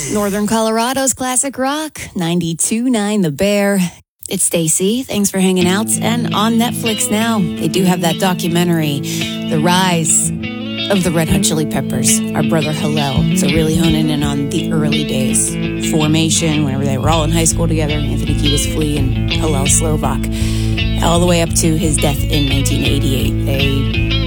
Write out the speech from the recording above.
Northern Colorado's classic rock, 92.9 The Bear. It's Stacy. Thanks for hanging out. And on Netflix now, they do have that documentary, The Rise of the Red Hot Chili Peppers, our brother Hillel. So really honing in on the early days. Formation, whenever they were all in high school together, Anthony Kiedis Flea and Hillel Slovak, all the way up to his death in 1988. They